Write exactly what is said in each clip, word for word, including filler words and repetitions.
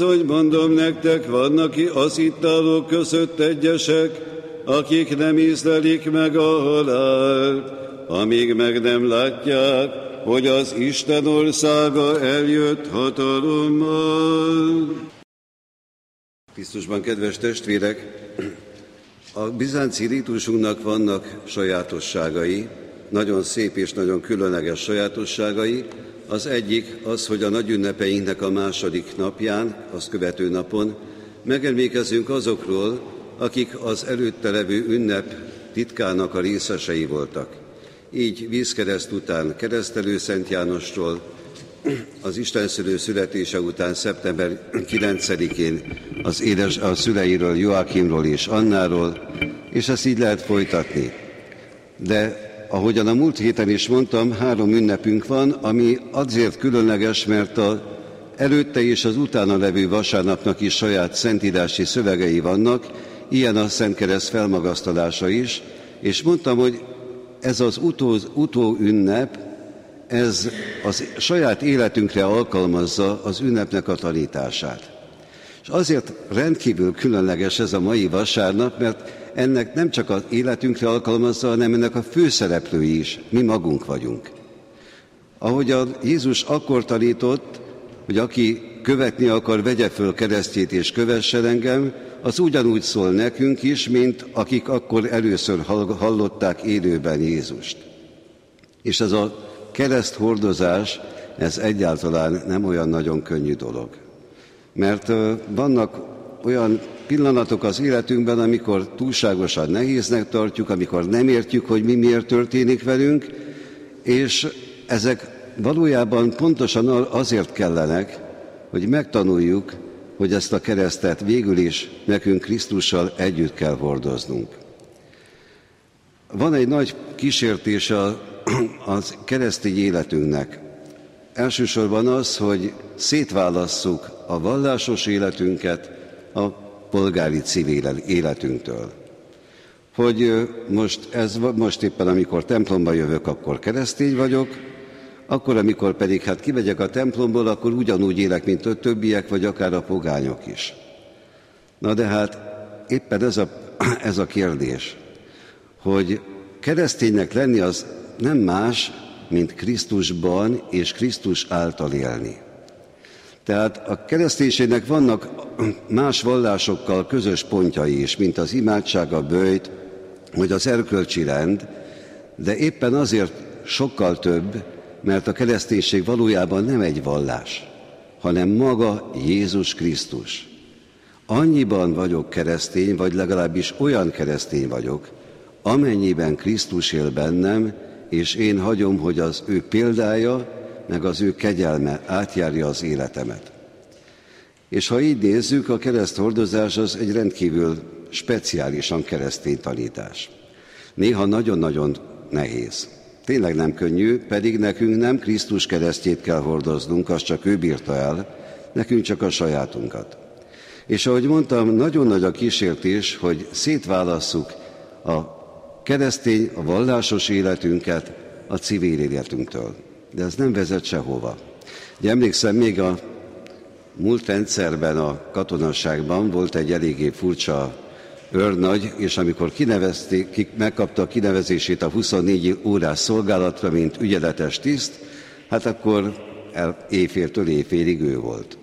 Hogy mondom nektek, vannak ki az itt állók között egyesek, akik nem ízlelik meg a halált, amíg meg nem látják, hogy az Isten országa eljött hatalommal. Krisztusban, kedves testvérek, a bizánci rítusunknak vannak sajátosságai, nagyon szép és nagyon különleges sajátosságai. Az egyik az, hogy a nagyünnepeinknek a második napján, azt követő napon megemlékezünk azokról, akik az előtte levő ünnep titkának a részesei voltak. Így vízkereszt után Keresztelő Szent Jánostról, az Istenszülő születése után szeptember kilencedikén az édes, a szüleiről, Joákimról és Annáról, és ezt így lehet folytatni. De ahogyan a múlt héten is mondtam, három ünnepünk van, ami azért különleges, mert az előtte és az utána levő vasárnapnak is saját szentírási szövegei vannak, ilyen a Szent Kereszt felmagasztalása is, és mondtam, hogy ez az utó, utó ünnep, ez az saját életünkre alkalmazza az ünnepnek a tanítását. És azért rendkívül különleges ez a mai vasárnap, mert ennek nem csak az életünkre alkalmazza, hanem ennek a főszereplői is, mi magunk vagyunk. Ahogy a Jézus akkor tanított, hogy aki követni akar, vegye föl keresztjét és kövessen engem, az ugyanúgy szól nekünk is, mint akik akkor először hallották élőben Jézust. És ez a kereszthordozás, ez egyáltalán nem olyan nagyon könnyű dolog. Mert vannak olyan pillanatok az életünkben, amikor túlságosan nehéznek tartjuk, amikor nem értjük, hogy mi miért történik velünk, és ezek valójában pontosan azért kellenek, hogy megtanuljuk, hogy ezt a keresztet végül is nekünk Krisztussal együtt kell hordoznunk. Van egy nagy kísértés a, az keresztény életünknek. Elsősorban az, hogy szétválasszuk a vallásos életünket a polgári civil életünktől. Hogy most, ez, most éppen amikor templomba jövök, akkor keresztény vagyok, akkor amikor pedig hát kimegyek a templomból, akkor ugyanúgy élek, mint a többiek, vagy akár a pogányok is. Na de hát éppen ez a, ez a kérdés, hogy kereszténynek lenni az nem más, mint Krisztusban és Krisztus által élni. Tehát a kereszténységnek vannak más vallásokkal közös pontjai is, mint az imádság, a böjt, vagy az erkölcsi rend, de éppen azért sokkal több, mert a kereszténység valójában nem egy vallás, hanem maga Jézus Krisztus. Annyiban vagyok keresztény, vagy legalábbis olyan keresztény vagyok, amennyiben Krisztus él bennem, és én hagyom, hogy az ő példája, meg az ő kegyelme átjárja az életemet. És ha így nézzük, a kereszthordozás az egy rendkívül speciálisan keresztény tanítás. Néha nagyon-nagyon nehéz. Tényleg nem könnyű, pedig nekünk nem Krisztus keresztjét kell hordoznunk, azt csak ő bírta el, nekünk csak a sajátunkat. És ahogy mondtam, nagyon nagy a kísértés, hogy szétválasszuk a keresztény, a vallásos életünket a civil életünktől. De ez nem vezet sehova. De emlékszem, még a múlt rendszerben, a katonasságban volt egy eléggé furcsa őrnagy, és amikor kinevezték, megkapta a kinevezését a huszonnégy órás szolgálatra, mint ügyeletes tiszt, hát akkor el, éjféltől éjfélig ő volt.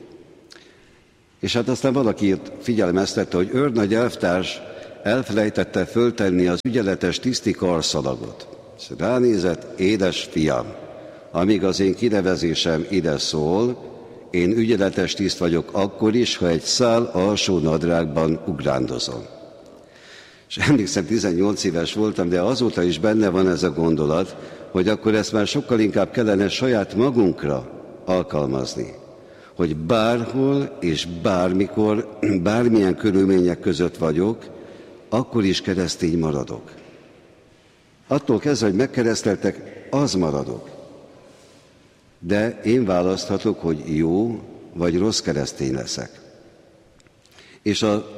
És hát aztán valaki figyelmeztette, hogy őrnagy elvtárs elfelejtette föltenni az ügyeletes tiszti karszalagot. És ránézett, édes fiam, amíg az én kinevezésem ide szól, én ügyeletes tiszt vagyok akkor is, ha egy szál alsó nadrágban ugrándozom. És emlékszem, tizennyolc éves voltam, de azóta is benne van ez a gondolat, hogy akkor ezt már sokkal inkább kellene saját magunkra alkalmazni. Hogy bárhol és bármikor, bármilyen körülmények között vagyok, akkor is keresztény maradok. Attól kezdve, hogy megkereszteltek, az maradok. De én választhatok, hogy jó vagy rossz keresztény leszek. És a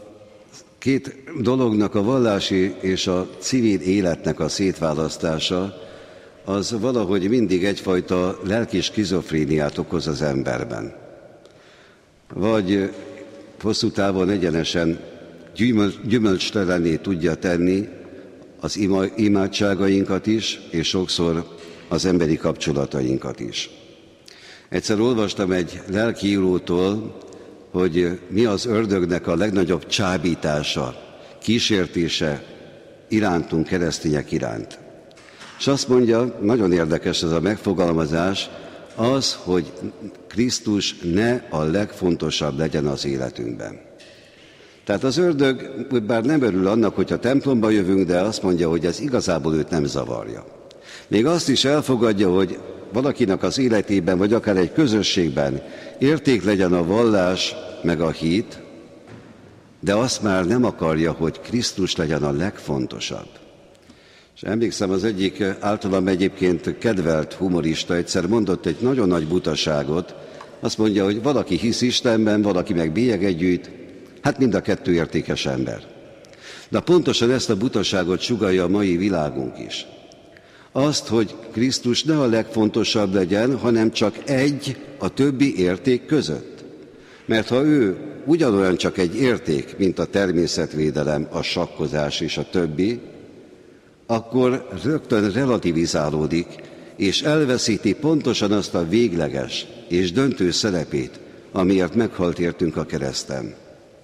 két dolognak, a vallási és a civil életnek a szétválasztása, az valahogy mindig egyfajta lelki skizofréniát okoz az emberben. vagy hosszú távon egyenesen gyümölcstelenné tudja tenni az ima, imádságainkat is, és sokszor az emberi kapcsolatainkat is. Egyszer olvastam egy lelkiírótól, hogy mi az ördögnek a legnagyobb csábítása, kísértése irántunk, keresztények iránt. És azt mondja, nagyon érdekes ez a megfogalmazás, az, hogy Krisztus ne a legfontosabb legyen az életünkben. Tehát az ördög bár nem örül annak, hogyha templomba jövünk, de azt mondja, hogy ez igazából őt nem zavarja. Még azt is elfogadja, hogy valakinek az életében, vagy akár egy közösségben érték legyen a vallás, meg a hit, de azt már nem akarja, hogy Krisztus legyen a legfontosabb. És emlékszem, az egyik általam egyébként kedvelt humorista egyszer mondott egy nagyon nagy butaságot, azt mondja, hogy valaki hisz Istenben, valaki meg bélyeget gyűjt, hát mind a kettő értékes ember. De pontosan ezt a butaságot sugallja a mai világunk is. Azt, hogy Krisztus ne a legfontosabb legyen, hanem csak egy a többi érték között. Mert ha ő ugyanolyan csak egy érték, mint a természetvédelem, a sakkozás és a többi, akkor rögtön relativizálódik, és elveszíti pontosan azt a végleges és döntő szerepét, amiért meghalt értünk a kereszten.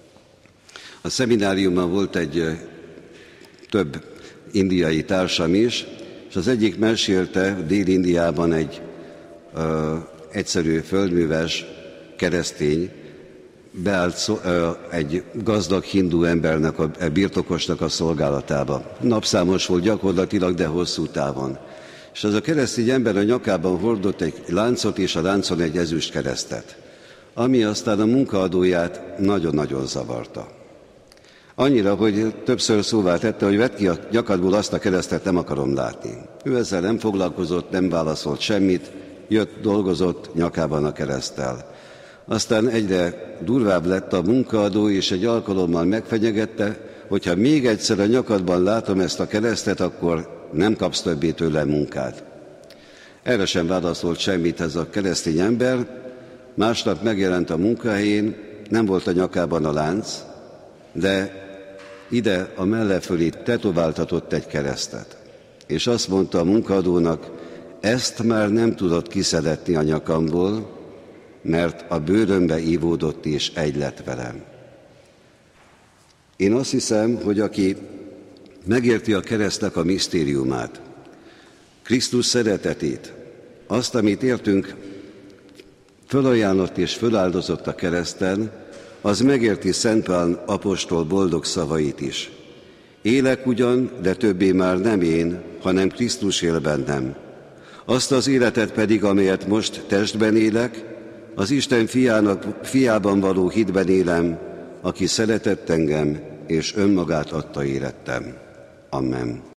A szemináriumban volt egy több indiai társam is, és az egyik mesélte, Dél-Indiában egy ö, egyszerű földműves keresztény beállt szó, ö, egy gazdag hindu embernek, a, a birtokosnak a szolgálatába. Napszámos volt gyakorlatilag, de hosszú távon. És az a keresztény ember a nyakában hordott egy láncot, és a láncon egy ezüst keresztet, ami aztán a munkaadóját nagyon-nagyon zavarta. Annyira, hogy többször szóvá tette, hogy vedd ki a nyakadból azt a keresztet, nem akarom látni. Ő ezzel nem foglalkozott, nem válaszolt semmit, jött, dolgozott nyakában a kereszttel. Aztán egyre durvább lett a munkaadó, és egy alkalommal megfenyegette, hogyha még egyszer a nyakadban látom ezt a keresztet, akkor nem kapsz többé tőle munkát. Erre sem válaszolt semmit ez a keresztény ember, másnap megjelent a munkahelyén, nem volt a nyakában a lánc, de ide a melle fölé tetováltatott egy keresztet. És azt mondta a munkaadónak, ezt már nem tudod kiszedetni a nyakamból, mert a bőrömbe ívódott és egy lett velem. Én azt hiszem, hogy aki megérti a keresztnek a misztériumát, Krisztus szeretetét, azt, amit értünk, fölajánlott és föláldozott a kereszten, az megérti Szent Pál apostol boldog szavait is. Élek ugyan, de többé már nem én, hanem Krisztus él bennem. Azt az életet pedig, amelyet most testben élek, az Isten fiának, fiában való hitben élem, aki szeretett engem, és önmagát adta érettem. Amen.